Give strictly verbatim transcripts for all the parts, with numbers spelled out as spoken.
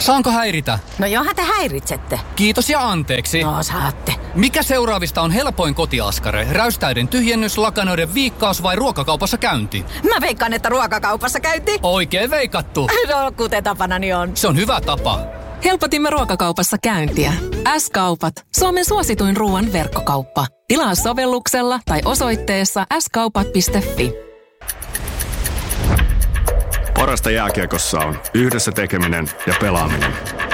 Saanko häiritä? No johan te häiritsette. Kiitos ja anteeksi. No saatte. Mikä seuraavista on helpoin kotiaskare? Räystäiden tyhjennys, lakanoiden viikkaus vai ruokakaupassa käynti? Mä veikkaan, että ruokakaupassa käynti. Oikein veikattu. No kuten tapanani on. Se on hyvä tapa. Helpotimme ruokakaupassa käyntiä. S-kaupat. Suomen suosituin ruoan verkkokauppa. Tilaa sovelluksella tai osoitteessa s kaupat piste f i. Parasta jääkiekossa on yhdessä tekeminen ja pelaaminen.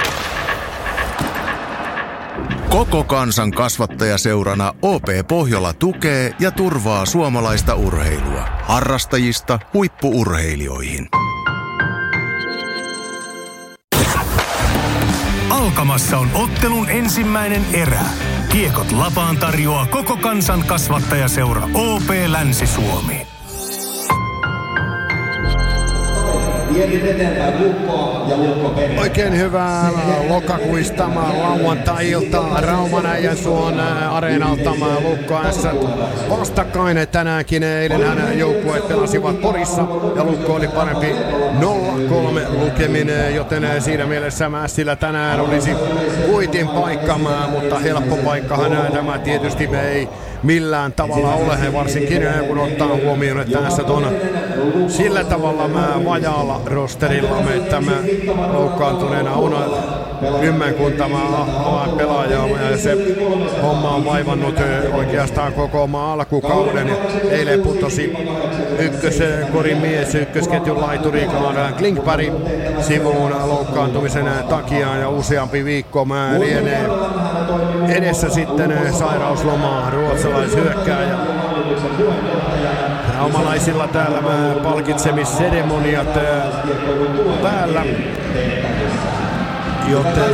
Koko kansan kasvattajaseurana O P Pohjola tukee ja turvaa suomalaista urheilua. Harrastajista huippu-urheilijoihin. Alkamassa on ottelun ensimmäinen erä. Kiekot lapaan tarjoaa koko kansan kasvattajaseura O P Länsi-Suomi. Oikein hyvää lokakuista lauantai-iltaa Rauman Äijänsuon areenalta Lukko S vastakkain tänäänkin. Eilenhän joukkueet pelasivat Porissa ja Lukko oli parempi nolla kolme lukemin, joten siinä mielessä Mässillä tänään olisi kuitin paikka, mutta helppo paikkahan tämä tietysti me ei millään tavalla ole, varsinkin kun ottaa huomioon, että tässä on sillä tavalla mä vajaalla rosterilla, että mä loukkaantuneena on kymmenkunta pelaajaa ja se homma on vaivannut oikeastaan koko maan alkukauden. Eilen putosi ykköskorin mies, ykkösketjun laituri Klingberg sivuun loukkaantumisen takia ja useampi viikko mä lienee edessä sitten sairauslomaa ruotsalaishyökkääjä. Raumalaisilla täällä palkitsemisseremoniat päällä, joten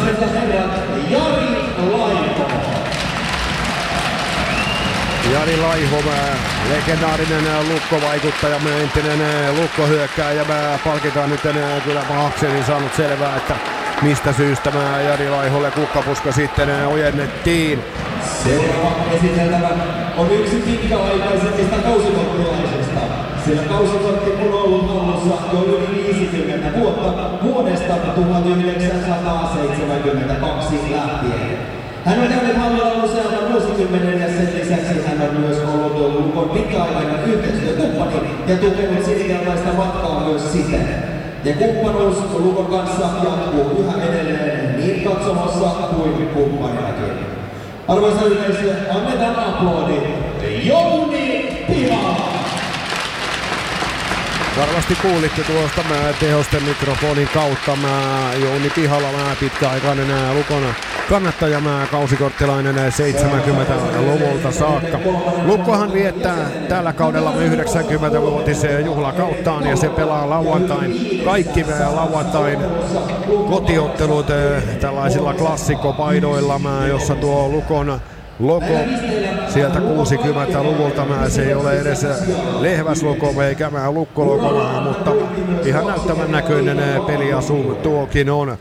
Jari Laiho, legendaarinen Lukko-vaikuttaja, entinen Lukko-hyökkääjä, palkitaan nyt kyllä Hakseni saanut selvää, että mistä syystä mä Jari Laiholle kukkapuska sitten ojennettiin. Seuraava esiteltävä on yksi pitkäaikaisemmista kausikorttilaisista, sillä kausikortti on ollut hallussa jo yli viisikymmentä vuotta vuodesta tuhatyhdeksänsataaseitsemänkymmentäkaksi lähtien. Hän on käynyt hallilla useamman vuosikymmenen ja sen lisäksi hän on myös ollut Lukon pitkäaikainen yhteistyökumppani ja tukenut sinikeltaista matkaa myös siten. Ja kumppanuus Lukon kanssa jatkuu yhä edelleen niin katsomassa kuin kumppaninakin. Arvoisa yleisö, annetaan aplodit Jouni Pihala! Varmasti kuulitte tuosta mä tehosten mikrofonin kautta. Mä Jouni Pihala, mä pitkäaikainen Lukon kannattaja, mä kausikorttilainen seitsemänkymmentäluvulta saakka. Lukkohan viettää tällä kaudella yhdeksänkymmentävuotisen juhlakauttaan ja se pelaa lauantain, kaikki lauantain kotiottelut tällaisilla klassikopaidoilla, mä, jossa tuo Lukon logo sieltä kuusikymmentäluvulta, mä, se ei ole edes lehväslogo eikä mä Lukko-logo, mutta ihan näyttävän näköinen peliasu tuokin on.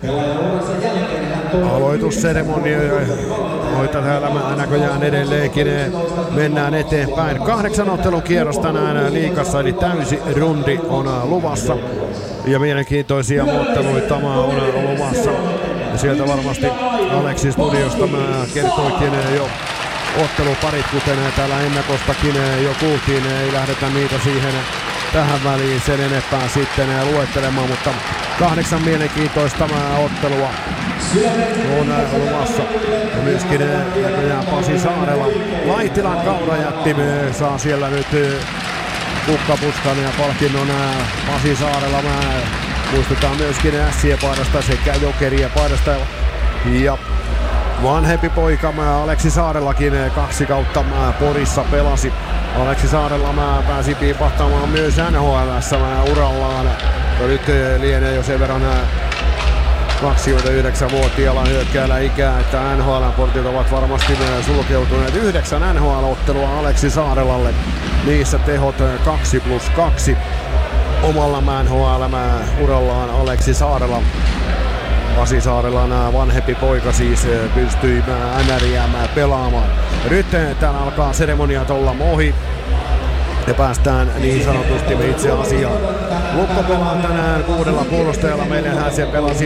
Aloitusseremonioita täällä näköjään edelleenkin mennään eteenpäin. Kahdeksan ottelun kierros tänään liigassa, eli täysi rundi on luvassa ja mielenkiintoisia otteluita on luvassa. Ja sieltä varmasti Aleksi studiosta mä kertoikin jo otteluparit, kuten täällä ennakostakin jo kuultiin. Ei lähdetä niitä siihen tähän väliin sen enempää sitten luettelemaan, mutta kahdeksan mielenkiintoista ottelua on luvassa. Ja myöskin näköjään Pasi Saarela, Laitilan kaurajätti, saa siellä nyt kukkapuskan ja palkinnon Pasi Saarela. Mä muistutaan myöskin Ässien paidasta sekä Jokerien paidasta ja vanhempi poika mä Aleksi Saarelakin kaksi kautta mä Porissa pelasi. Aleksi Saarella mä pääsi piipahtamaan myös N H L:ssä urallaan. Ja nyt lienee jo sen verran kaksikymmentäyhdeksänvuotiaalla hyökkäällä ikää, että N H L-portit ovat varmasti sulkeutuneet. Yhdeksän N H L-ottelua Aleksi Saarelalle. Niissä tehot kaksi plus kaksi. Omalla N H L-urallaan Aleksi Saarela. Pasi Saarela, vanhempi poika siis, pystyi N R I:ää pelaamaan. Nyt täällä alkaa seremoniat olla ohi ja päästään niin sanotusti itse asiaan. Lukko pelaa tänään kuudella puolustajalla. Meillähän se pelasi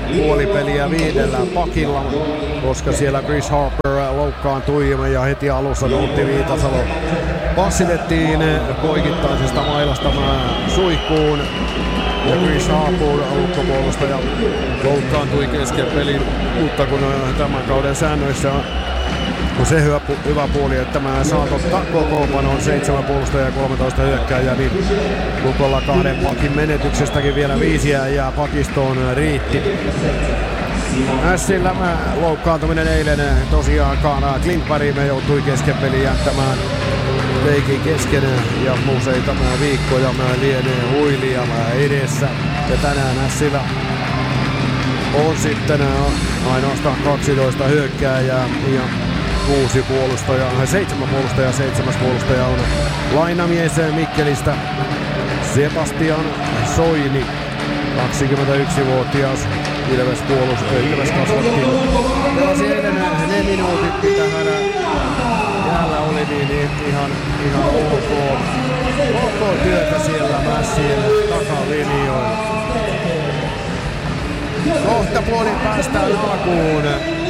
puolipeliä viidellä pakilla, koska siellä Chris Harper loukkaantui ja heti alussa Tontti Viitasalo passitettiin poikittaisesta mailasta suihkuun. Ja Chris Harper ulkopuolustaja loukkaantui kesken pelin, mutta kun tämän kauden säännöissä on se hyvä, hyvä puoli, että mä saan ottaa kokoonpanoon seitsemän puolustajaa ja kolmetoista hyökkääjää, niin Lukolla kahden pakin menetyksestäkin vielä viisi jää pakistoon riitti. Ässillä loukkaantuminen eilen tosiaankaan Klintberg me joutui kesken pelin jättämään leikin kesken ja useita viikkoja lienee huilia edessä. Ja tänään Ässillä on sitten ainoastaan kaksitoista hyökkääjää ja kuusi puolustajaa, seitsemän puolustajaa, seitsemäs puolustaja on lainamies Mikkelistä Sebastian Soini, kaksikymmentäyksivuotias Ilves puolustaja, Ilves kasvatti. Pelasi eilen ne minuutit, mitä hän jäällä oli, niin, niin ihan, ihan ok. Ok työtä siellä Mässien takalinjoilla. Kohta puolin päästään alkuun.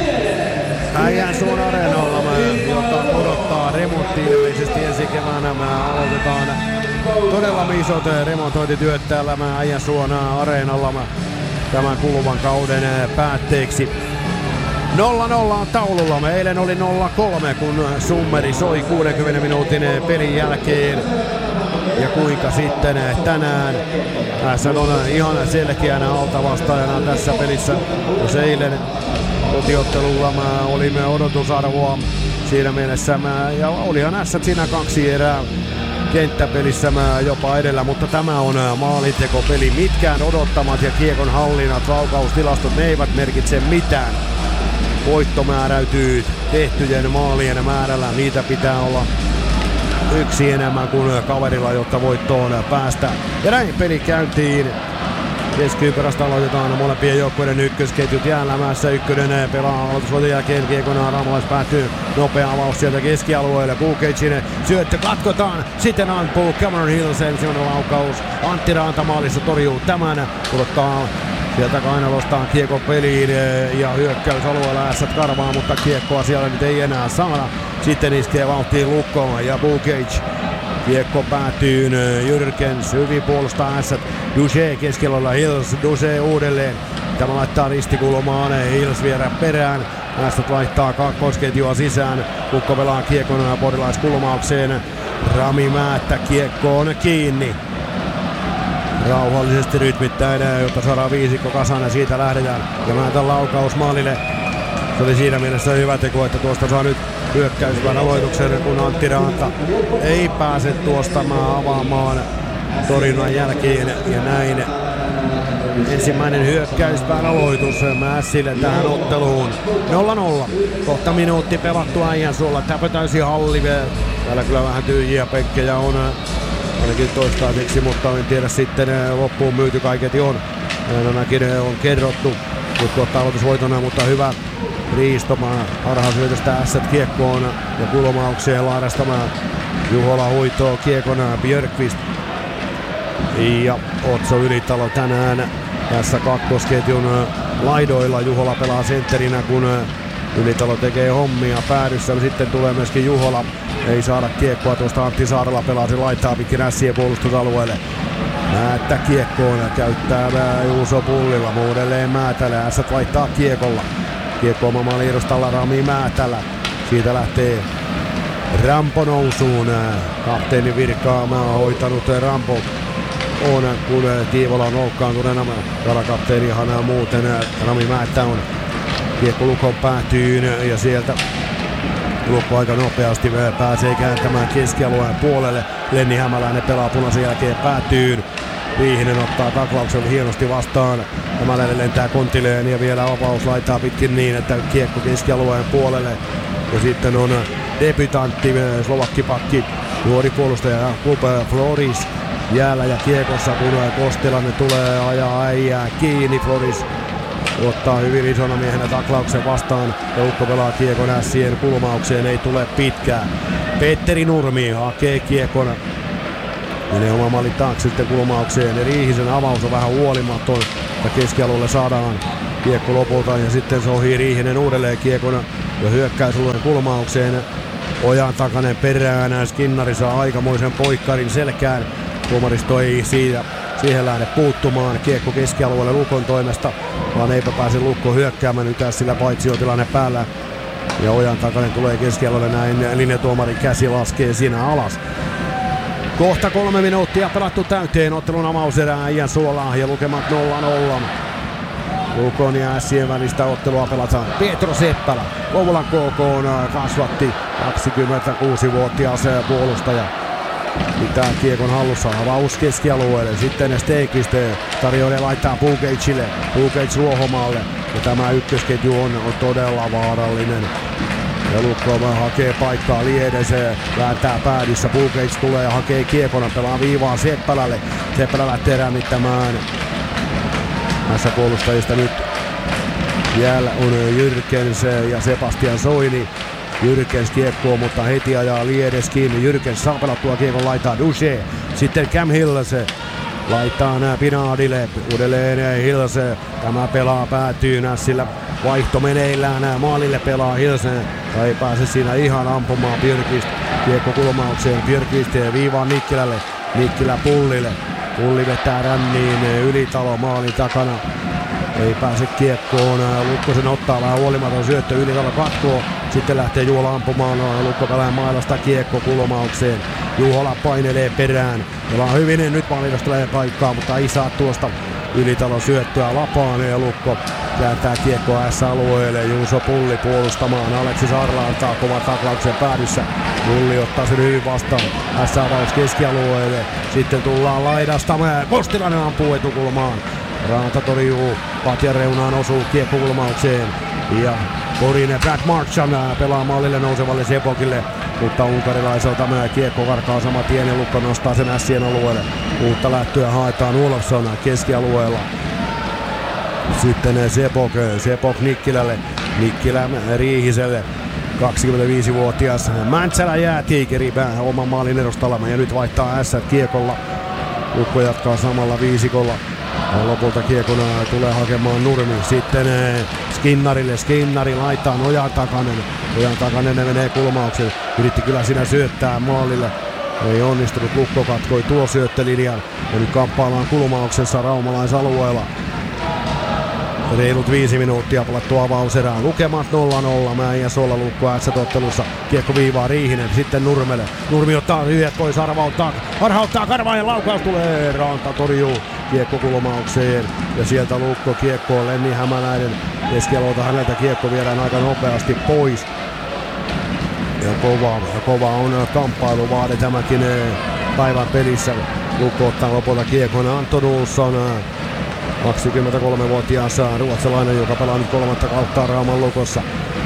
Äijänsuon areenalla, jota odottaa remontti ilmeisesti ensi keväänä. Me aloitetaan todella isot remontointityöt täällä Äijänsuon areenalla tämän kuluvan kauden päätteeksi. nolla nolla on taululla. Me eilen oli nolla kolme, kun summeri soi kuudenkymmenen minuutin pelin jälkeen. Ja kuinka sitten tänään S on ihan selkeänä altavastaajana tässä pelissä. Jos eilen kotiottelulla mä olimme odotusarvoa siinä mielessä mä, ja olihan S siinä kaksi erää kenttäpelissä mä jopa edellä, mutta tämä on maalintekopeli. Mitkään odottamat ja kiekon hallinnat, laukaustilastot, ne eivät merkitse mitään. Voitto määräytyy tehtyjen maalien määrällä, niitä pitää olla yksi enemmän kuin kaverilla, jotta voittoon päästä. Ja näin peli käyntiin. Keskiyperästä aloitetaan molempien joukkueiden ykkösketjut jäälämässä. Ykkönen pelaa aloitusvoiton jälkeen kiekon Ramalais päättyy. Nopea avaus sieltä keskialueelle. Bukeicin syöttö katkotaan. Sitten ampuu Cameron Hills ensimmäinen laukaus. Antti Raanta maalissa torjuu tämän. Pudottaa sieltä kainalostaan kiekko peliin ja hyökkäysalueella ässät karvaa, mutta kiekkoa siellä nyt ei enää saada. Sitten iskee vauhtiin lukkoon ja Bukeic. Kiekko päätyy, Jyrkens hyvin puolustaa ässät. Duche keskellä Hills, Duche uudelleen. Tämä laittaa ristikulmaan, Hills viedä perään. Ässät vaihtaa kakkosketjua sisään. Lukko pelaa kiekon porilaiskulmaukseen. Rami Määttä, kiekko on kiinni. Rauhallisesti rytmittäin, jotta saadaan viisikko kasaan ja siitä lähdetään. Ja Määtän laukaus maalille. Se oli siinä mielessä hyvä teko, että tuosta saa nyt hyökkäysvän aloituksen, kun Antti Raanta ei pääse tuosta avaamaan torjunnan jälkeen. Ja näin ensimmäinen hyökkäysvän aloitus Mässille tähän otteluun. nolla nolla. Kohta minuutti pelattu Äijänsuolla. Täpötäysi halli. Täällä kyllä vähän tyhjiä penkkejä on. Ainakin toistaiseksi, mutta en tiedä sitten loppuun myyty kaiketi on. Nämäkin on kerrottu. Nyt tuottaa aloitusvoitona, mutta hyvä riistomaan harhasyötöstä ässät kiekkoon ja kulmaukseen laadastamaan. Juhola huitoo kiekon Björkqvist ja Otso Ylitalo tänään tässä kakkosketjun laidoilla. Juhola pelaa sentterinä, kun Ylitalo tekee hommia päädyssä. Sitten tulee myöskin Juhola. Ei saada kiekkoa tuosta Antti Saarela pelaa, se laittaa pitkin ässien puolustusalueelle. Määttä kiekkoon käyttää Juuso Pullilla, uudelleen Määtälä, ässät vaihtaa kiekolla. Kiekko oma maaliedustalla Rami Määtälä. Siitä lähtee Rampo nousuun. Kapteenin virkaa on hoitanut Rampo. On, kun Tiivola on loukkaantuneena. Varakapteenihan muuten Rami Määttä on. Kiekko Lukon päätyyn ja sieltä Lukko aika nopeasti pääsee kääntämään keskialueen puolelle. Lenni Hämäläinen pelaa punaisen jälkeen päätyyn. Viihinen ottaa taklauksen hienosti vastaan. Hämäläinen lentää kontilleen ja vielä avaus laittaa pitkin niin, että kiekko keskialueen puolelle. Ja sitten on debutantti, slovakkipakki, nuori puolustaja Kupe Floris jäällä ja kiekossa, kun Kostilainen tulee ajaa äijää kiinni. Floris ottaa hyvin isona miehenä taklauksen vastaan ja Ukko pelaa kiekon ässien kulmaukseen, ei tule pitkään. Petteri Nurmi hakee kiekon. Menee oma maalin taakse sitten kulmaukseen. Riihisen avaus on vähän huolimaton ja keskialueelle saadaan kiekko lopulta ja sitten se ohi Riihinen uudelleen kiekona ja hyökkäysalueen kulmaukseen. Ojan takainen perään, Skinnari saa aikamoisen poikkarin selkään. Tuomaristo ei siitä, siihen lähde puuttumaan. Kiekko keskialueelle Lukon toimesta, vaan eipä pääse Lukko hyökkäämään nyt sillä paitsiotilanne päällä. Ja Ojan takainen tulee keskialueelle, näin linjatuomarin käsi laskee siinä alas. Kohta kolme minuuttia pelattu täyteen ottelun avauserää Äijän suolaa ja lukemat nolla nolla. Lukon ja Ässien välistä ottelua pelataan. Pietro Seppälä, Kouvolan K K kasvatti, kaksikymmentäkuusivuotias puolustaja. Pitää kiekon hallussa, avaus keskialueelle, sitten Stekvist tarjoilee laittaa Pukeicille, Pukeic Ruohomaalle. Ja tämä ykkösketju on, on todella vaarallinen. Ja Lukko hakee paikkaa, Liede se vääntää päädyssä, Pukeic tulee ja hakee kiekona, pelaa viivaa Seppälälle. Seppälä lähtee rämmittämään. Näissä puolustajista nyt jäällä on Jyrkens ja Sebastian Soini. Jyrkens kiekkoon, mutta heti ajaa Liedes kiinni. Jyrkens saa pelattua kiekon, laittaa Duche. Sitten Cam Hills laittaa nää Pinadille. Uudelleen Hills. Tämä pelaa päätyy Nässillä. Vaihto meneillään. Maalille pelaa Hills. Ei pääse siinä ihan ampumaan Björkist. Kiekko kulmaukseen. Björkist viivaan Nikkilälle. Nikkilä Pullille. Pulli vetää ränniin. Ylitalo maalin takana. Ei pääse kiekkoon. Lukkosen ottaa vähän huolimaton syöttö. Ylitalo katkoo. Sitten lähtee Juhola ampumaan. Lukko pelaa mailasta kiekko kulmaukseen. Juhola painelee perään. Pelaa hyvin. Nyt maalivasta tulee paikkaa, mutta ei saa tuosta Ylitalo syöttöä lapaan. Ja Lukko kääntää kiekkoa S-alueelle. Juuso Pulli puolustamaan. Aleksis Arla antaa kovan taklauksen päädyssä. Pulli ottaa sen hyvin vastaan. S-avaus keskialueelle. Sitten tullaan laidasta. Kostilainen ampuu etukulmaan. Raanta torjuu, patjan reunaan osuu kiekkokulmaukseen ja Porinen Brad Marchand pelaa maalille nousevalle Sepokille, mutta unkarilaiselta kiekko karkaa saman tien ja Lukko nostaa sen Ässien alueelle. Uutta lähtöä haetaan Olofsson keskialueella. Sitten Sepok, Sepok Nikkilälle, Nikkilä Riihiselle. kaksikymmentäviisivuotias Mäntsälä jäätiikeri oman maalin edustalla ja nyt vaihtaa S kiekolla. Lukko jatkaa samalla viisikolla. Ja lopulta kiekona tulee hakemaan Nurmi. Sitten Skinnarille. Skinnari laittaa Ojan takainen. Ojan takainen menee kulmaukseen. Yritti kyllä siinä syöttää maalille. Ei onnistunut. Lukko katkoi tuo syöttölinjan. Ja nyt kamppaillaan kulmauksessa raumalaisalueella. Reilut viisi minuuttia pelattu avauserää. Lukemat nolla nolla. Mäijä Solla Lukko S-tottelussa. Kiekko viivaa Riihinen. Sitten Nurmelle. Nurmi ottaa hyviät pois. Arvauttaa. Arhauttaa Karvaajan laukaus tulee. Ranta torjuu kiekko kulmaukseen. Ja sieltä Lukko kiekkoon. Lenni Hämäläinen keskialueelta häneltä kiekko viedään aika nopeasti pois. Ja kova, ja kova on kamppailu vaade tämäkin päivän pelissä. Lukko ottaa lopulta kiekon. Anton Olsson. kaksikymmentäkolmevuotias ruotsalainen, joka pelaa nyt kolmatta kautta Rauman Lukossa.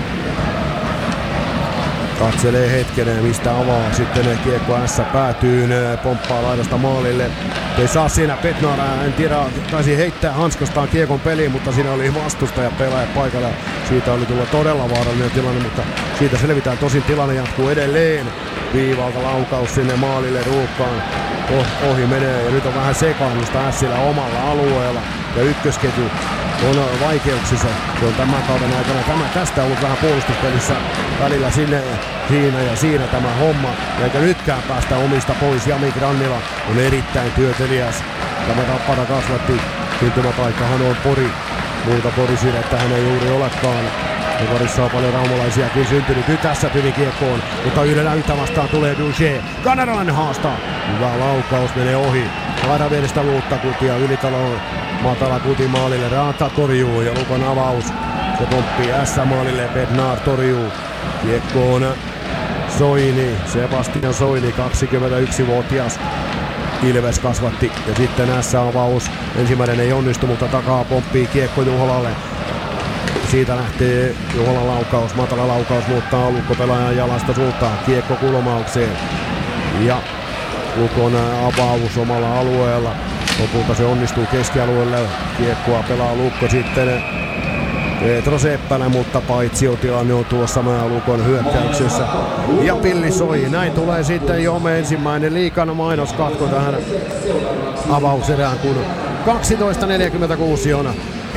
Katselee hetken, mistä avaa. Sitten kiekko S päätyy, pomppaa laidasta maalille. Ei saa siinä Petnar, en tiedä, taisi heittää hanskastaan kiekon peliin, mutta siinä oli vastustaja pelaaja paikalla. Siitä oli tullut todella vaarallinen tilanne, mutta siitä selvitään. Tosin tilanne jatkuu edelleen. Viivalta laukaus sinne maalille ruuhkaan. Oh, ohi menee ja nyt on vähän sekaannusta Ässillä omalla alueella. Ja ykkösketju on vaikeuksissa. Se on tämän kauden aikana. Tämä tästä on ollut vähän puolustuspelissä välillä sinne, siinä ja siinä tämä homma. Eikä nytkään päästä omista pois. Jami Grannila on erittäin työteliäs. Tämä Tappara kasvatti. Syntymäpaikkahan on Pori. Muuta Porisille, että hän ei juuri olekaan. Ja Porissa on paljon raumalaisiakin syntynyt. Nyt tässä tyvi kiekkoon, mutta yhdellä yhtä vastaan tulee Duche. Kanadalainen haastaa. Hyvä laukaus menee ohi. Laidan vierestä uutta kutia. Ylitalo matala kuti maalille. Raata torjuu ja Lukon avaus. Se pomppii S-maalille. Bednar torjuu. Kiekkoon Soini. Sebastian Soini, kaksikymmentäyksivuotias. Ilves kasvatti ja sitten S-avaus. Ensimmäinen ei onnistu, mutta takaa pomppii kiekko Juholalle. Siitä lähtee Juholan laukaus, matala laukaus muuttaa Lukko pelaajan jalasta suuntaan kiekko kulmaukseen. Ja Lukon avaus omalla alueella. Lopulta se onnistuu keskialueelle. Kiekkoa pelaa Lukko sitten Pietro Seppälä, mutta paitsiotilanne on tuossa Lukon hyökkäyksessä. Ja pilli soi. Näin tulee sitten jo ensimmäinen liikan mainoskatko tähän avauserään, kun kaksitoista neljäkymmentäkuusi on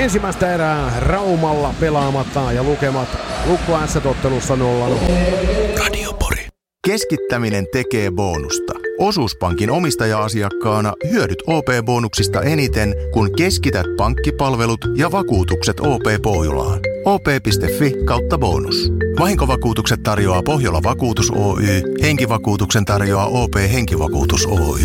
ensimmäistä erää Raumalla pelaamatta ja lukemat Lukko S-ottelussa nolla nolla. Radio Pori. Keskittäminen tekee bonusta. Osuuspankin omistaja-asiakkaana hyödyt O P-bonuksista eniten, kun keskität pankkipalvelut ja vakuutukset O P Pohjolaan. O P piste Fi kautta bonus. Vahinkovakuutukset tarjoaa Pohjola Vakuutus Oy. Henkivakuutuksen tarjoaa O P Henkivakuutus Oy.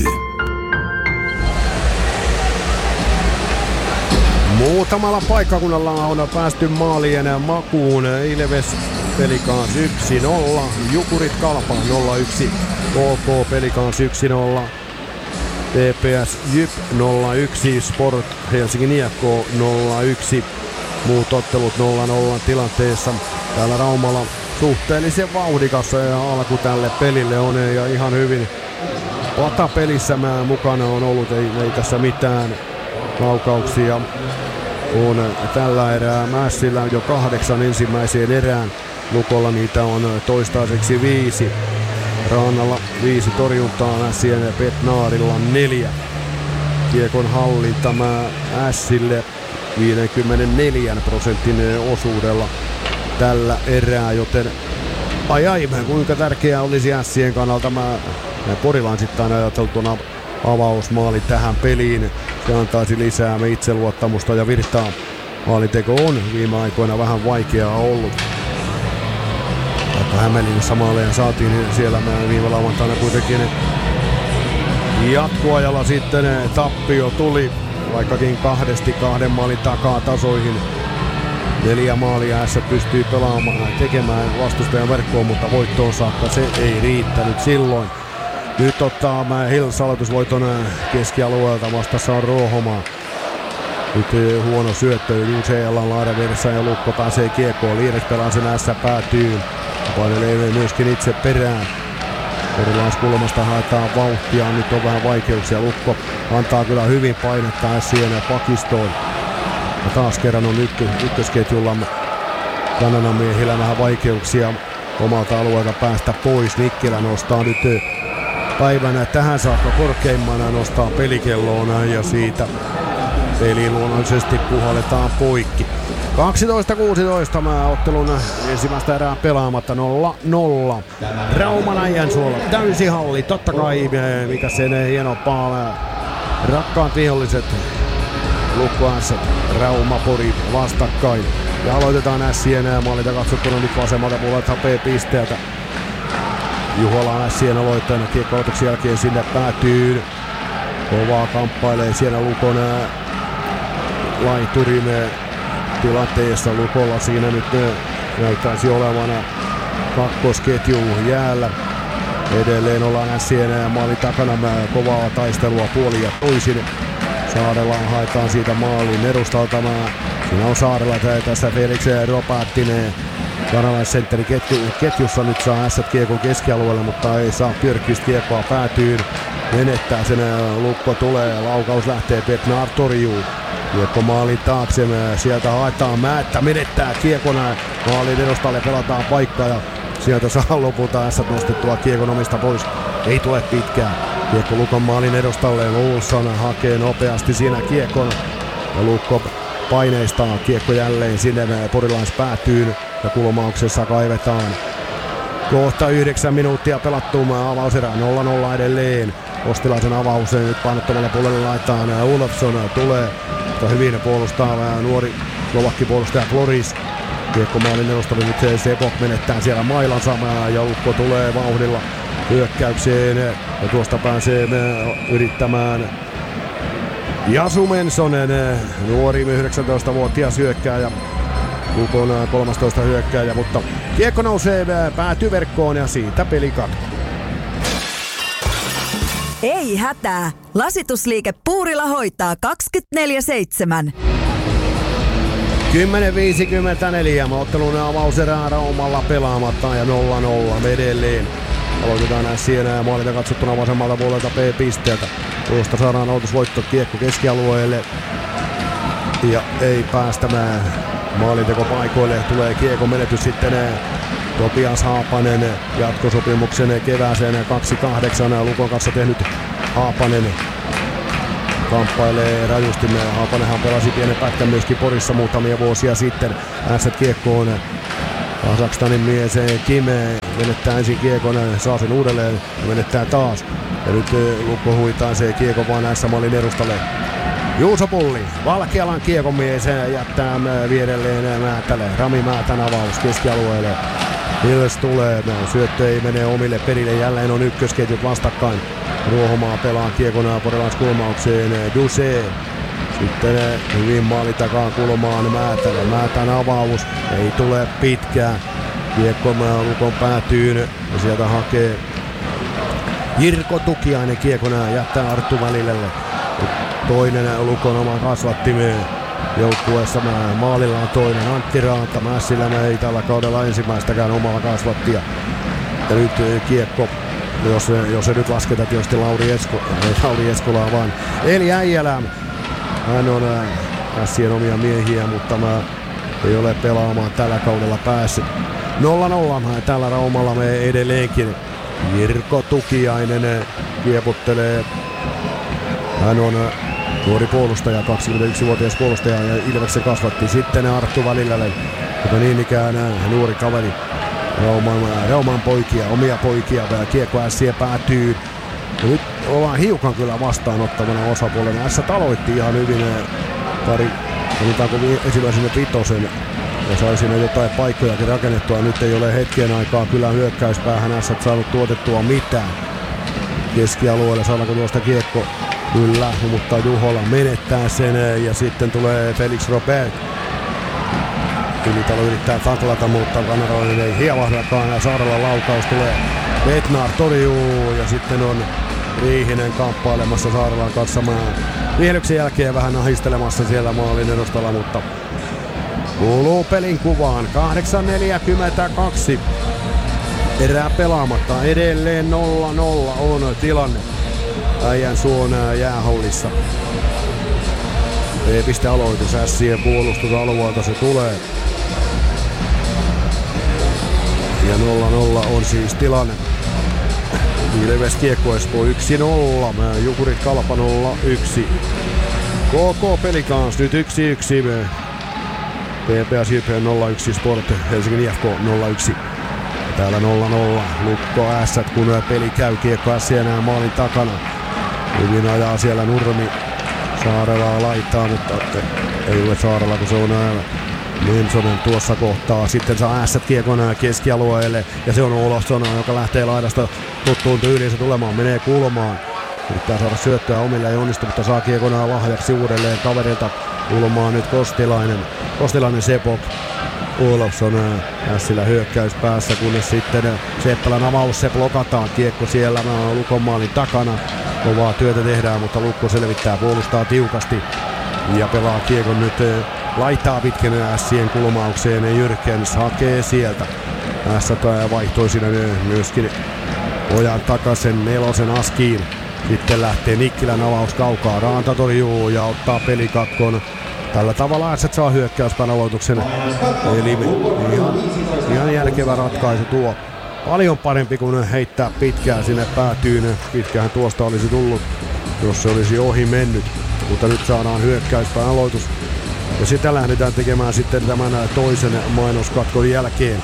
Muutamalla paikkakunnalla on päästy maalien makuun. Ilves Pelikans yksi nolla, Jukurit Kalpa nolla yksi, K K Pelikans yksi nolla, T P S Jyp nolla yksi, Sport Helsingin I F K nolla yksi. Muut ottelut nolla nolla tilanteessa. Täällä Raumalla suhteellisen vauhdikas alku tälle pelille on ja ihan hyvin patapelissä mukana on ollut, ei, ei tässä mitään laukauksia. On tällä erää Mässillä jo kahdeksan ensimmäiseen erään. Lukolla niitä on toistaiseksi viisi. Rannalla viisi torjuntaa, Mässien ja Petnaarilla neljä. Kiekon hallinta Ässille viisikymmentäneljä prosentin osuudella tällä erää, joten ai ai, kuinka tärkeää olisi Ässien kannalta mä porilaisittain ajateltuna avausmaali tähän peliin. Se antaisi lisää itseluottamusta ja virtaa. Maalinteko on viime aikoina vähän vaikeaa ollut. Vaikka Hämeenlinnassa maaleja saatiin, niin siellä viime lauantaina kuitenkin jatkoajalla sitten tappio tuli. Vaikkakin kahdesti kahden maalin takaa tasoihin. Neljä maalia S pystyy pelaamaan, tekemään vastustajan verkkoon, mutta voittoon saakka se ei riittänyt silloin. Nyt ottaa Hills aloitusvoiton keskialueelta, vastassa on Ruohomaa. Nyt huono syöttö, Juseella on Laara vieressä ja Lukko pääsee kiekkoon. Liires pelaa sen S päätyyn. Painelee myöskin itse perään. Porilaiskulmasta haetaan vauhtia, nyt on vähän vaikeuksia. Lukko antaa kyllä hyvin painetta Ässien pakistoon. Ja taas kerran on ykk- ykkösketjulla Kanadan miehillä vähän vaikeuksia omalta alueelta päästä pois. Nikkilä nostaa nyt päivänä tähän saakka korkeimmana, nostaa pelikelloon ja siitä peli luonnollisesti puhalletaan poikki. kaksitoista kuusitoista mä ottelun ensimmäistä erää pelaamatta nolla nolla. Rauman Äijänsuola, täysi halli, totta kai mikä sen hieno paala. Rakkaat viholliset, Lukko S, Rauma Pori vastakkain. Ja aloitetaan Ässien maalita katsottuna nyt vasemmalta puolelta hakee pisteeltä. Juhola on Ässien aloittajana, kiekko-otoksen jälkeen sinne päätyy. Kovaa kamppailee siellä Lukon laiturin tilanteessa. Lukolla siinä nyt näyttäisi olevan kakkosketju jäällä. Edelleen ollaan Ässien maalin takana, kovaa taistelua puolin ja toisin. Saarella haetaan siitä maalin edustalta. Siinä on Saarella tässä Felix Ropattinen. Kanalaisentteri ketju, ketjussa nyt saa Ässät kiekon keskialueelle, mutta ei saa Björkqvist kiekkoa päätyyn. Menettää sen, Lukko tulee, laukaus lähtee, Petnar torjuu. Kiekko maalin taakse, sieltä haetaan Määttä, menettää kiekon maalin edustalle, pelataan paikkaa ja sieltä saa lopulta Ässät nostettua kiekon omista pois. Ei tule pitkään. Kiekko Lukon maalin edustalle, Olsson hakee nopeasti siinä kiekon ja Lukko paineistaa kiekko jälleen sinne Porilais päätyyn ja kulmauksessa kaivetaan. Kohta yhdeksän minuuttia pelattu avauserä nolla nolla edelleen. Postilaisen avaus nyt painottomalla puolella laitetaan. Olofsson tulee, mutta hyvin puolustaa nuori slovakki puolustaja Floris. Kiekko maalin edustalle nyt Sepok menettää siellä mailansa ja Lukko tulee vauhdilla hyökkäykseen ja tuosta pääsee yrittämään Jasu Mensonen, nuori yhdeksäntoistavuotias hyökkääjä, Lukon kolmastoista hyökkääjä, mutta kiekko nousee päätyverkkoon ja siitä peli katkoo. Ei hätää, lasitusliike Puurila hoitaa kaksikymmentäneljä seitsemän. kymmenen viisikymmentäneljä, ottelun avauserää Raumalla pelaamatta ja nolla nolla edelleen. Aloitetaan Ässien ja maalita katsottuna vasemmalta puolelta B-pisteeltä. Tuosta saadaan aloitusvoitto, kiekko keskialueelle. Ja ei päästämään maalintekopaikoille. Tulee kiekon menetys sitten Topias Haapanen jatkosopimuksen kevääseen kaksi kahdeksan Lukon kanssa tehnyt Haapanen. kamppailee rajusti. Haapanenhan pelasi pienen pätkän myöskin Porissa muutamia vuosia sitten. Ässät kiekkoon. Kazakstanin mies Kime menettää ensin kiekon, saa sen uudelleen ja menettää taas. Ja nyt Lukko huitaa se kiekon vaan S-mallin edustalle. Juuso Pulli, Valkealan kiekon mies, jättää vierelleen Määtälle. Rami Määtän avaus keskialueelle. Ilves tulee, syöttö ei mene omille perille, jälleen on ykkösketjut vastakkain. Ruohomaa pelaa kiekon porilaiskulmaukseen, Duse. Sitten hyvin maali takaa kulmaan Määtälle. Määtän avaus, ei tule pitkään. Kiekko Lukon päätyyn ja sieltä hakee Jirko Tukiainen kiekona, jättää Arttu Välilelle. Toinen Lukon oma kasvattimeen joukkueessa maalilla on toinen Antti Raanta. Mässilä ei tällä kaudella ensimmäistäkään omaa kasvattia. Ja nyt kiekko, jos, jos se nyt lasketaan tietysti Lauri, Esko, ei Lauri Eskolaa vaan Eli Äijälä. Hän on Mässien omia miehiä, mutta mä ei ole pelaamaan tällä kaudella päässyt. nolla nolla tällä Raumalla me edelleenkin. Jirko Tukiainen kieputtelee. Hän on nuori puolustaja, kaksikymmentäyksivuotias puolustaja ja Ilveksen kasvatti. Sitten Arttu Välilälle, mutta niin ikään nuori kaveri. Rauman, Rauman poikia, omia poikia. Kiekko Ässien päätyy. Ja nyt ollaan hiukan kyllä vastaanottavana osapuolena. Ässät aloitti ihan hyvin pari, annetaanko ensimmäisenä vitosen. Ja sai siinä jotain paikkojakin rakennettua. Nyt ei ole hetken aikaa kyllä hyökkäyspäähän Ässät saanut tuotettua mitään. Keskialueella saadaanko tuosta kiekko? Kyllä, mutta Juhola menettää sen ja sitten tulee Felix Robert. Ylitalo yrittää taklata, mutta Kanaralainen ei hievahdakaan ja Saarella laukaus tulee. Petnar torjuu ja sitten on Riihinen kamppailemassa Saarelan kanssa vihelyksen jälkeen vähän ahistelemassa siellä maalin edustalla, mutta kuuluu pelin kuvaan. kahdeksan neljäkymmentäkaksi erää pelaamatta. Edelleen nolla nolla on tilanne Äijän suon jäähallissa. B-piste aloitus Ässien puolustusalueelta se tulee. Ja nolla nolla on siis tilanne. Ilves Kiekko Espoo yksi nolla. Jukurit Kalpa nolla yksi. K K Pelikans nyt yksi yksi. P P S J P nolla yksi Sport Helsingin I F K nolla yksi. Täällä nolla nolla. Lukko Ässät kun peli käy. Kiekko Ässiä enää maalin takana. Hyvin ajaa siellä Nurmi. Saarelaa laittaa, mutta ei ole Saarella kun se on Mensonen tuossa kohtaa. Sitten saa Ässät kiekon keskialueelle ja se on Olofsson, joka lähtee laidasta tuttuun tyyliinsä tulemaan. Menee kulmaan. Yrittää saada syöttöä omille, ei onnistu, mutta saa kiekon lahjaksi uudelleen kaverilta. Kulmaan nyt Kostilainen. Kostilainen Sepok. Olofsson Ässillä hyökkäys päässä, kunnes sitten Seppälän avaus, se blokataan. Kiekko siellä Lukon maalin takana. Kovaa työtä tehdään, mutta Lukko selvittää, puolustaa tiukasti ja pelaa kiekon nyt. Laittaa pitkin Ässien kulmaukseen. Jyrkens hakee sieltä. Ässät vaihtoi siinä myöskin Ojan takaisin nelosen Askiin. Sitten lähtee Nikkilän avaus kaukaa. Raanta torjuu ja ottaa pelikatkon. Tällä tavalla Ässät saa hyökkäyspään aloituksen. Eli ihan, ihan järkevä ratkaisu tuo. Paljon parempi kuin heittää pitkään sinne päätyyn. Pitkähän tuosta olisi tullut, jos se olisi ohi mennyt. Mutta nyt saadaan hyökkäyspään aloitus. Ja sitä lähdetään tekemään sitten tämän toisen mainoskatkon jälkeen.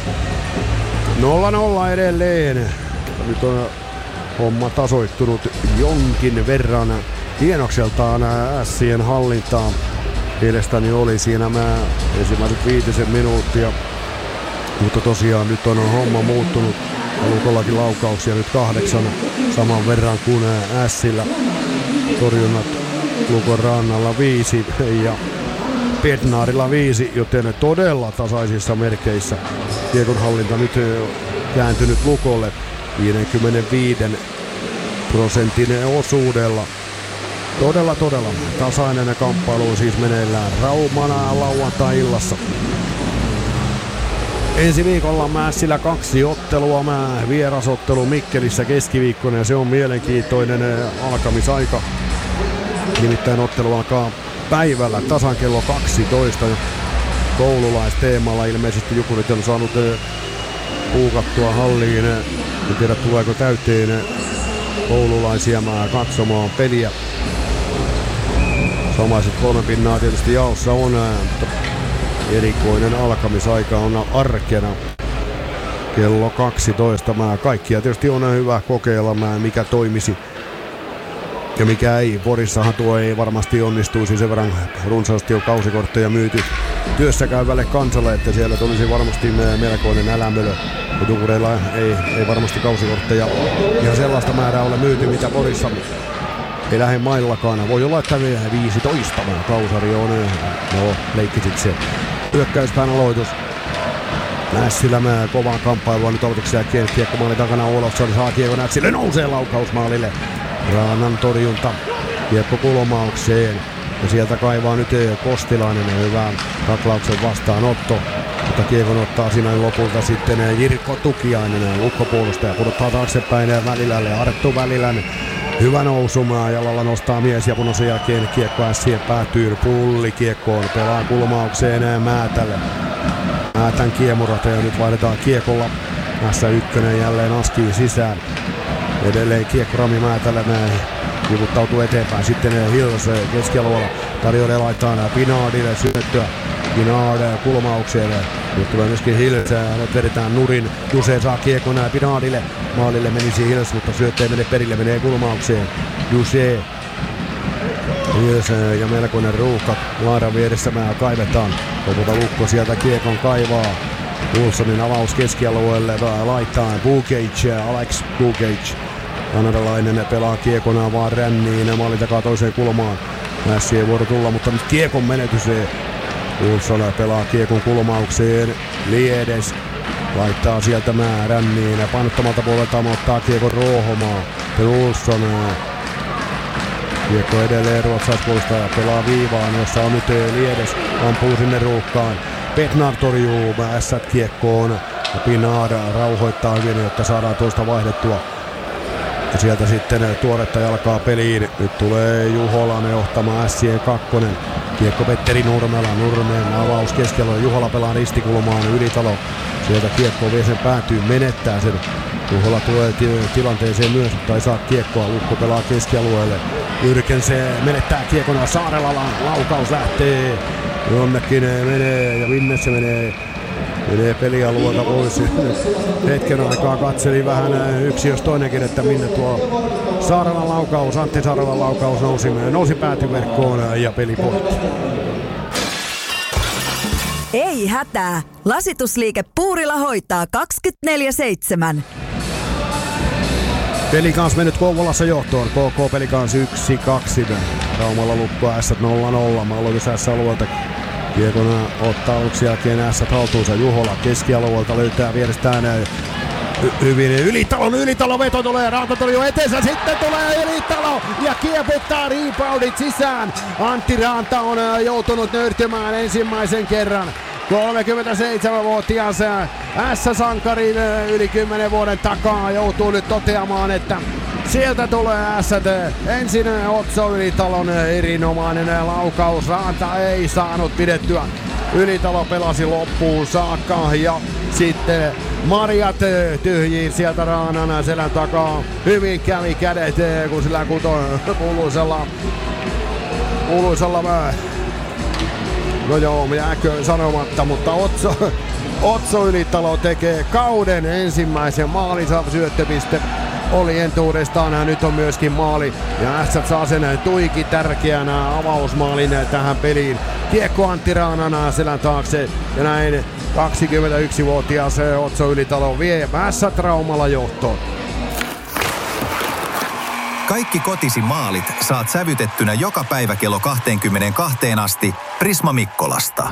nolla nolla edelleen. Nyt on homma tasoittunut jonkin verran. Hienokseltaan Ässien hallintaa. Mielestäni oli siinä mä ensimmäiset viitisen minuuttia. Mutta tosiaan nyt on homma muuttunut. Lukollakin laukauksia nyt kahdeksan saman verran kuin Ässillä. Torjunnat Lukon rannalla viisi ja Bednarilla viisi, joten todella tasaisissa merkeissä. Kiekonhallinta nyt kääntynyt Lukolle viisikymmentäviisi prosentin osuudella. Todella todella tasainen kamppailu on siis meneillään Raumana lauantai-illassa. Ensi viikolla Mässillä kaksi ottelua, mä vierasottelu Mikkelissä keskiviikkona ja se on mielenkiintoinen alkamisaika. Nimittäin ottelu alkaa päivällä tasan kello kaksitoista koululaisteemalla. Ilmeisesti Jukurit on saanut puukattua halliin. En tiedä tuleeko täyteen koululaisia katsomaan peliä. Samaiset kolme pinnaa tietysti jaossa on, mutta erikoinen alkamisaika on arkena. Kello kaksitoista. Mä kaikkia tietysti on hyvä kokeilla, mä mikä toimisi ja mikä ei. Porissahan tuo ei varmasti onnistuisi, sen verran runsaasti on kausikortteja myyty työssä käyvälle kansalle, että siellä tulisi varmasti melkoinen älämölö. Tukureilla ei, ei varmasti kausikortteja ihan sellaista määrää ole myyty, mitä Porissa ei lähde maillakaan. Voi olla, että viisitoista kausari on. No, leikkisit se. Hyökkäyspään aloitus. Nässilä kovaa kamppailua nyt aloituksessa ja kiekko maalin takana. Olofsson saa kiekko Nässilä, nousee laukausmaalille. Raanan torjunta. Kiekko kulmaukseen. Ja sieltä kaivaa nyt Kostilainen hyvän taklauksen vastaanotto. Mutta kiekon ottaa siinä lopulta sitten Jirkko Tukiainen, lukkopuolustaja, pudottaa taaksepäin Välilälle. Arttu Välilän hyvä nousumaa, jalalla nostaa mies ja punosen jälkeen kiekko ässien päätyy pulli kiekkoon. Pelaa kulmaukseen Määtälle. Määtän kiemurat ja nyt vaihdetaan kiekolla. S yksi jälleen askiin sisään. Edelleen kiekko Rami Määtälle kivuttautuu eteenpäin. Sitten Hills keskialueella tarjoilee laittaa Pinardille syöttöä. Pinard kulmaukseen. Nyt tulee myöskin Hills. Nyt vedetään nurin. Juse saa kiekon Pinardille. Maalille menisi Hills, mutta syöttö ei mene perille. Menee kulmaukseen. Juse. Hills ja melkoinen ruuhka. Laaran vieressä mä kaivetaan. Lopulta Lukko sieltä kiekon kaivaa. Wilsonin avaus keskialueelle laittaa Bukic, Alex Bukic. Kanadalainen pelaa kiekona vaan ränniin maalin takaa toiseen kulmaan. Mässi ei voida tulla, mutta nyt kiekon menetys. Wilson pelaa kiekon kulmaukseen. Liedes laittaa sieltä mä ränniin. Painottamalta puolelta ottaa kiekon Ruohomaa. Wilson. Kiekko edelleen ruotsalaispuolustaja pelaa viivaan, jossa on nyt Liedes. Ampuu sinne ruuhkaan. Petnar torjuu ässät kiekkoon. Ja Pinard rauhoittaa hyvin, jotta saadaan toista vaihdettua. Ja sieltä sitten tuoretta jalkaa peliin. Nyt tulee Juhola johtamaan ässien kakkonen. Kiekko Petteri Nurmela. Nurmen avaus keskellä. Juhola pelaa ristikulmaan. Ylitalo. Sieltä kiekko vie sen päätyy. Menettää sen. Juhola tulee tilanteeseen myös, mutta ei saa kiekkoa. Lukko pelaa keskialueelle. Jyrkense menettää kiekona. Saarela laukaus lähtee. Jonnekin menee ja minne se menee. Menee pelialueelta pois. Hetken aikaa katselin vähän yksi jos toinenkin, että minne tuo Saarelan laukaus, Antti Saarelan laukaus nousi, nousi päätyverkkoon ja peli poikki. Ei hätää. Lasitusliike Puurila hoitaa kaksikymmentäneljä seitsemän. Pelikans mennyt Kouvolassa johtoon. K K Pelikans yksi kaksi. Raumalla Lukko S nolla nolla. Malloitus S-alueelta. Kiekona ottaa aluksi jälkeen S haltuunsa. Juhola keskialueelta löytää vierestään y- hyvin. Ylitalon Ylitalo veto tulee. Rautatorju eteensä. Sitten tulee Ylitalo ja kieputtaa reboundit sisään. Antti Raanta on joutunut nöyrtymään ensimmäisen kerran. kolmekymmentäseitsemänvuotias S-sankari yli kymmenen vuoden takaa joutuu nyt toteamaan, että sieltä tulee S. Ensin Otso Ylitalon erinomainen laukaus. Raanta ei saanut pidettyä. Ylitalo pelasi loppuun saakka ja sitten Marjat tyhjiin sieltä Raanan selän takaa. Hyvin kävi kädet, kun sillä kuuluisella kuuluisella no joo, jääkö sanomatta, mutta Otso, Otso Ylitalo tekee kauden ensimmäisen maalinsa syöttöpiste. Oli entuudestaan ja nyt on myöskin maali. Ja S saa sen tuiki tärkeänä avausmaalin tähän peliin. Kiekko Antti Raanana selän taakse ja näin kaksikymmentäyksivuotias Otso Ylitalo vie S Raumalla johtoon. Kaikki kotisi maalit saat sävytettynä joka päivä kello kaksikymmentäkaksi asti Prisma Mikkolasta.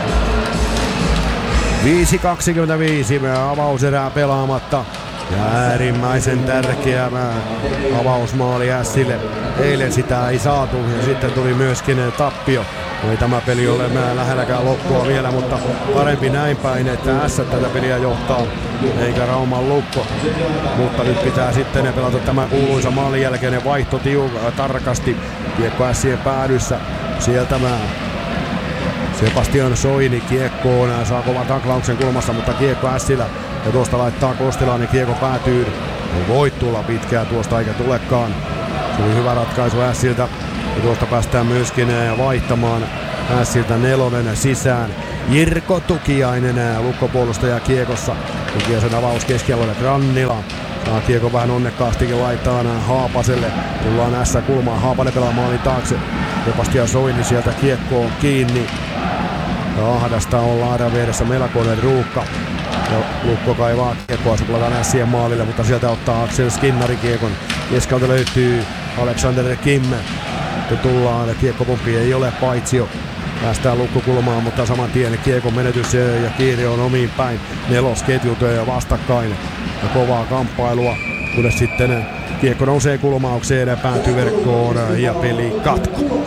viisi kaksikymmentäviisi avauserää pelaamatta. Ja äärimmäisen tärkeä avausmaali Ässille. Eilen sitä ei saatu ja sitten tuli myöskin tappio. Ei tämä peli ole lähelläkään loppua vielä, mutta parempi näin päin, että S tätä peliä johtaa, eikä Rauman Lukko. Mutta nyt pitää sitten pelata tämä kuuluisa maalin jälkeinen vaihto tiuka, tarkasti. Kiekko Ässien päädyssä. Sieltä mä Sebastian Soini kiekkoon, saa kovan taklauksen kulmassa, mutta kiekko Ässillä. Ja tuosta laittaa Kostilainen, kiekko päätyy. Ei voi tulla pitkää tuosta eikä tulekaan. Se oli hyvä ratkaisu Ässiltä. Ja tuosta päästään myöskin vaihtamaan Ässiltä nelonen sisään. Jirko Tukiainen, lukkopuolustaja kiekossa. Tukiaisen avaus keskialueelle Grannila. Saa kiekko vähän onnekkaastikin laittaa Haapaselle. Tullaan ässä kulmaan. Haapanen pelaa maalin taakse. Sebastian Soini sieltä kiekkoon kiinni. Ja ahdasta on laidan vieressä melkoinen ruuhka. Ja Lukko kaivaa kiekkoa, suplataan ässien maalille, mutta sieltä ottaa Axel Skinnari kiekon. Keskeltä löytyy Alexander Kimme. Ja tullaan, kiekkopumpi ei ole paitsio. Päästään Lukko kulmaan, mutta saman tien kiekon menetys ja kiire on omiin päin. Nelosketjut ja vastakkain. Ja kovaa kamppailua, kunnes sitten kiekko nousee kulmaukseen ja päätyy verkkoon ja peli katko.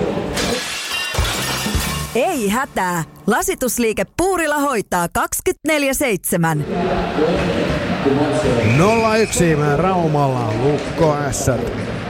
Ei hätää. Lasitusliike Puurila hoitaa kaksikymmentäneljä seitsemän. nolla yksi Raumalla Lukko Ässät.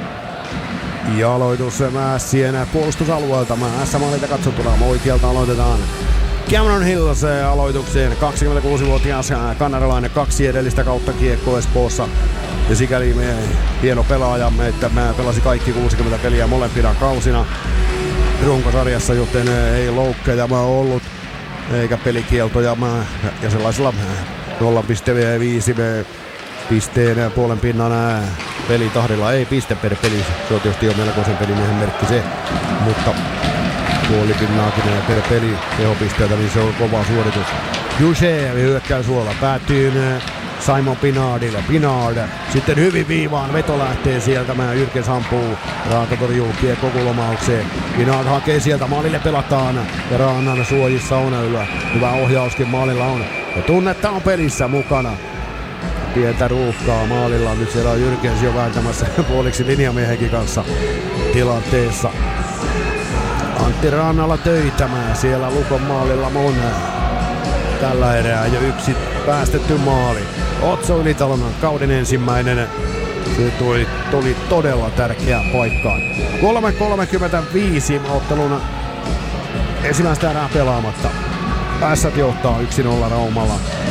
Ja aloitus Ässien puolustusalueelta. S-maalilta katsottuna oikealta aloitetaan. Cameron Hills aloitukseen. kaksikymmentäkuusivuotias kanadalainen, kaksi edellistä kautta kiekko Espoossa. Ja sikäli me hieno pelaajamme, että mä pelasi kaikki kuusikymmentä peliä molempina kausina runkosarjassa, joten ei loukkeja mä ollut eikä pelikieltoja mä, ja sellaisella nolla pilkku viisi pisteen puolen pinnan pelitahdilla ei piste per peli. Se on tietysti jo melkoisen pelimiehen merkki se, mutta puolipinnaakin per peli tehopisteeltä, niin se on kova suoritus. Juche hyökkäysuolla päätyy Simon Pinardille. Pinard sitten hyvin viivaan, veto lähtee sieltä. Mä Jyrkens ampuu. Raanta torjuu kiekko kulmaukseen. Pinard hakee sieltä, maalille pelataan. Ja Raanan suojissa on yllä. Hyvä ohjauskin maalilla on. Ja tunnetta on pelissä mukana. Pientä ruuhkaa maalilla. Nyt siellä on Jyrkens jo vääntämässä puoliksi linjamiehenkin kanssa tilanteessa. Antti Rannalla töitämään. Siellä Lukon maalilla on tällä erää jo yksi päästetty maali. Otso Ylitalon kauden ensimmäinen. Se tuli, tuli todella tärkeään paikkaan. kolme kolmekymmentäviisi ottelun ensimmäistä erää pelaamatta. Ässät johtaa yksi nolla Raumalla.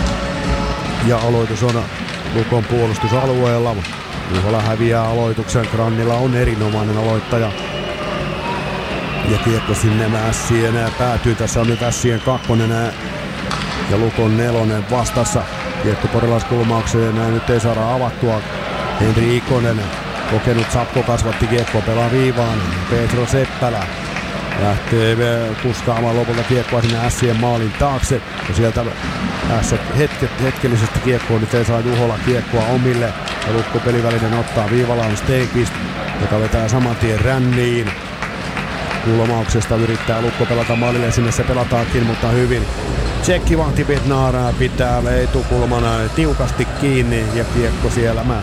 Ja aloitus on Lukon puolustusalueella. Juhola häviää aloituksen. Grannilla on erinomainen aloittaja. Ja kiekko sinne Ässien päätyy. Tässä on nyt Ässien kakkonen ja Lukon nelonen vastassa. Kiekko porilaiskulmaukseen, nyt ei saada avattua. Henri Ikonen, kokenut Sapko kasvatti kiekkoa, pelaa viivaan. Petro Seppälä lähtee kuskaamaan lopulta kiekkoa sinne Ässien maalin taakse. Ja sieltä Ässät hetket, hetkellisesti kiekkoa, nyt ei saa Juhola kiekkoa omille. Ja Lukko pelivälinen ottaa viivalla on Steikvist, joka vetää saman tien ränniin. Kulmauksesta yrittää Lukko pelata maalille, sinne se pelataankin, mutta hyvin. Tsekki Vahti Bednar pitää etukulmana tiukasti kiinni ja kiekko siellä mä.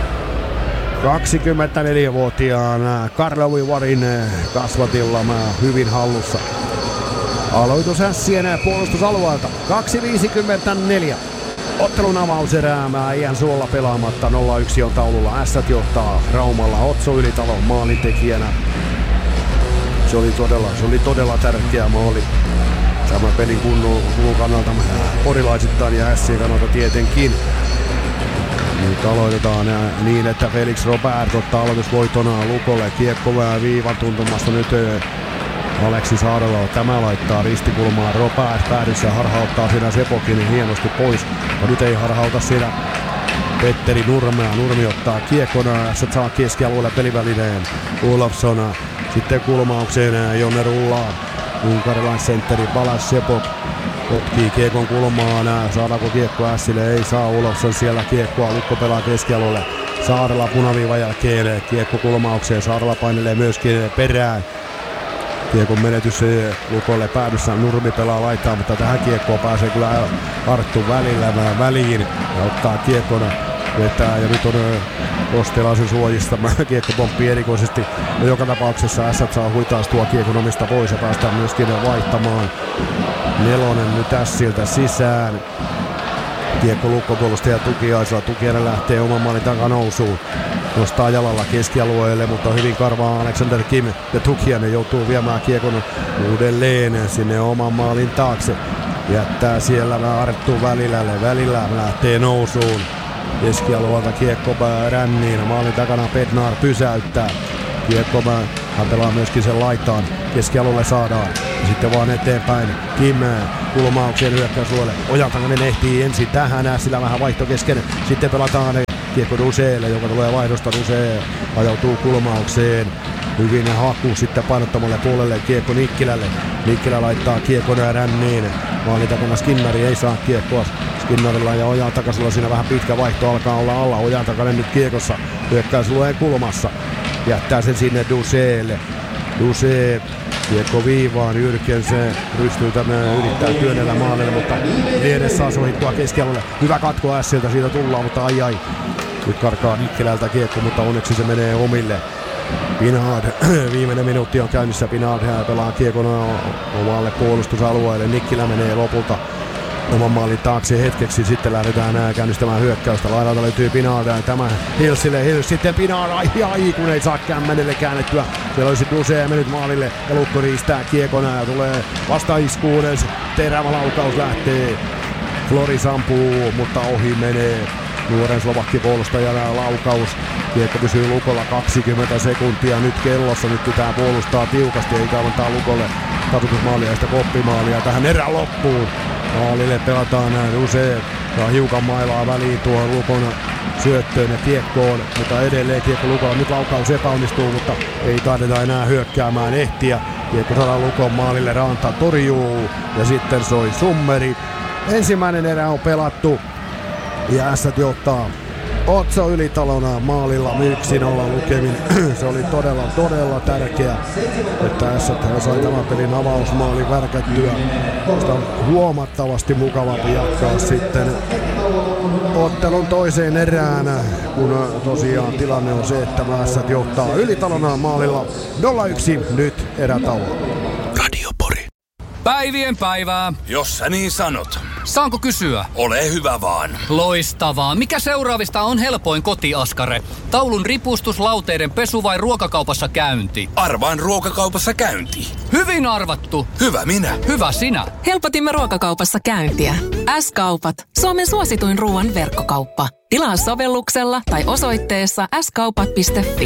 kaksikymmentäneljävuotiaan Karlovi Varin kasvatilla mä hyvin hallussa. Aloitus Ässien puolustusalueelta. kaksi viisikymmentäneljä. Ottelun avauserää mä iän suolla pelaamatta. nolla yksi on taululla. Ässät johtaa Raumalla. Otso Ylitalon maalintekijänä. Se oli todella, se oli todella tärkeä maali. Tämä pelin kunnon kannalta porilaisittain ja Ässien kannalta tietenkin. Nyt aloitetaan niin, että Felix Robert ottaa aloitusvoitona Lukolle. Kiekko vähän viivan tuntumasta nyt Aleksi Saarela. Tämä laittaa ristikulmaan Robert päädyssä ja harhauttaa siinä Sepokin hienosti pois. Ja nyt ei harhauta siinä Petteri Nurmea. Nurmi ottaa kiekkona. Ässät saa keskialueelle pelivälineen. Olofsson sitten kulmaukseen Jonne rullaa. Unkarilaissentteri Balas Sepok potkii kiekon kulmaan. Saadaanko kiekko Ässille? Ei saa. Olofsson siellä kiekkoa. Lukko pelaa keskialueelle. Saarela punaviivan jälkeen kiekko kulmaukseen. Saarela painelee myöskin perään. Kiekon menetys Lukolle päädyssä. Nurmi pelaa laittaa, mutta tähän kiekkoon pääsee kyllä Arttu välillä väliin. Ja ottaa kiekona. Vetää ja nyt on Kostelaisen suojista. Kiekko pomppii erikoisesti. Ja joka tapauksessa Ässät saa huitaastua kiekon omista pois ja päästään myöskin vaihtamaan. Nelonen nyt Ässiltä sisään. Kiekko Lukkopuolustaja Tukiaisella. Tukiainen lähtee oman maalin takanousuun. Nostaa jalalla keskialueelle, mutta hyvin karvaa Alexander Kim. Ja Tukiainen joutuu viemään kiekon uudelleen sinne oman maalin taakse. Jättää siellä Arttu Välilälle. Välillä lähtee nousuun. Keskialueelta kiekko ränniin. Maalin takana Bednar pysäyttää. Kiekko Hän pelaa myöskin sen laitaan. Keskialueelle saadaan. Ja sitten vaan eteenpäin. Kim kulmaukseen hyökkäysluolle. Ojaltanganen ehtii ensin tähän. Sillä vähän vaihto kesken. Sitten pelataan kiekko Duseelle, joka tulee vaihdosta. Duse ajautuu kulmaukseen. Hyvin haku sitten painottamalle puolelle kiekko Nikkilälle. Nikkilä laittaa kiekon ränniin. Maalin takana Skinnari ei saa kiekkoa. Skinnarilla ja Ojan takasella siinä vähän pitkä vaihto alkaa olla alla. Ojan takainen nyt kiekossa. Hyökkäyslueen kulmassa. Jättää sen sinne Duseelle. Duse kiekko viivaan. Jyrkensen rystyy tänne, yrittää työnnellä maalille, mutta Liedes saa sohittua keskialueelle. Hyvä katko Siltä siitä tullaan, mutta ai ai. Nyt karkaa Nikkilältä kiekko, mutta onneksi se menee omille. Pinard, viimeinen minuutti on käynnissä. Pinard pelaa kiekon omalle puolustusalueelle. Nikkilä menee lopulta oman maalin taakse hetkeksi. Sitten lähdetään käynnistämään hyökkäystä. Laidalta löytyy Pinard. Tämä Hillsille. Hills sitten Pinard. Ai ai kun ei saa kämmenelle käännettyä. Siellä olisi Duse mennyt maalille. Ja Lukko riistää kiekon ja tulee vastaiskuun. Terävä laukaus lähtee. Floris ampuu, mutta ohi menee. Nuoren slovakkipuolustajan laukaus. Kiekko pysyy Lukolla kaksikymmentä sekuntia nyt kellossa. Nyt pitää puolustaa tiukasti eikä antaa Lukolle tasoitusmaalia ja sitä koppimaalia tähän erään loppuun. Maalille pelataan Duse ja hiukan mailaa väliin tuohon Lukon syöttöön ja kiekkoon, mutta edelleen kiekko Lukolla. Nyt laukaus epäonnistuu, mutta ei taideta enää hyökkäämään ehtiä. Kiekko saadaan Lukon maalille, Ranta torjuu ja sitten soi summeri. Ensimmäinen erä on pelattu ja Ässät johtaa Otso Ylitalona maalilla yksi nolla lukemin. Se oli todella, todella tärkeä, että Ässät sai tämän pelin avausmaalin värkättyä. Sitä on huomattavasti mukavampi jatkaa sitten ottelun toiseen erään, kun tosiaan tilanne on se, että Ässät johtaa Ylitalona maalilla nolla yksi nyt erätauolla. Radio Pori. Päivien päivää. Jos sä niin sanot. Saanko kysyä? Ole hyvä vaan. Loistavaa. Mikä seuraavista on helpoin kotiaskare? Taulun ripustus, lauteiden pesu vai ruokakaupassa käynti? Arvaan ruokakaupassa käynti. Hyvin arvattu. Hyvä minä. Hyvä sinä. Helpotimme ruokakaupassa käyntiä. S-kaupat. Suomen suosituin ruoan verkkokauppa. Tilaa sovelluksella tai osoitteessa s kaupat piste fi.